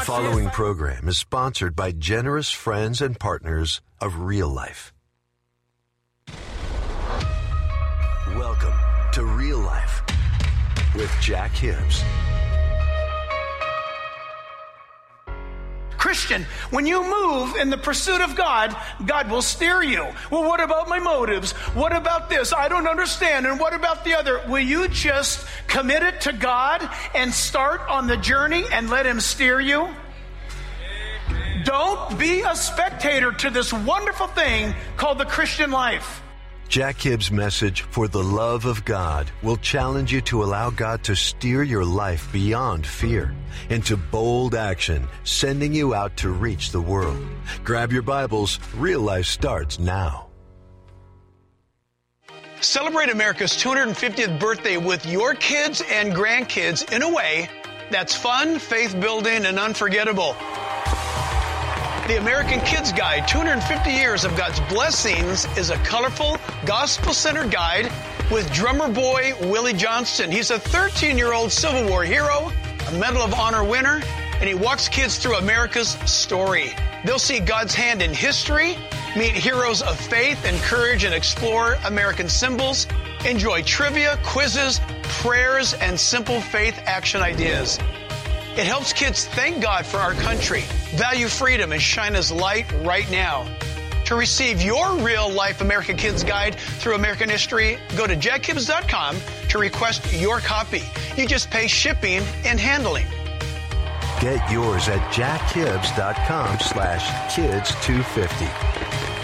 Following program is sponsored by generous friends and partners of Real Life. Welcome to Real Life with Jack Hibbs. Christian, when you move in the pursuit of God, God will steer you. Well, what about my motives? What about this? I don't understand. And what about the other? Will you just commit it to God and start on the journey and let Him steer you? Don't be a spectator to this wonderful thing called the Christian life. Jack Hibbs' message, For the Love of God, will challenge you to allow God to steer your life beyond fear into bold action, sending you out to reach the world. Grab your Bibles. Real Life starts now. Celebrate America's 250th birthday with your kids and grandkids in a way that's fun, faith-building, and unforgettable. The American Kids Guide, 250 Years of God's Blessings, is a colorful, gospel-centered guide with drummer boy Willie Johnston. He's a 13-year-old Civil War hero, a Medal of Honor winner, and he walks kids through America's story. They'll see God's hand in history, meet heroes of faith and courage, and explore American symbols, enjoy trivia, quizzes, prayers, and simple faith action ideas. It helps kids thank God for our country, value freedom, and shine His light right now. To receive your real-life American Kids Guide through American history, go to jackhibbs.com to request your copy. You just pay shipping and handling. Get yours at jackhibbs.com/kids250.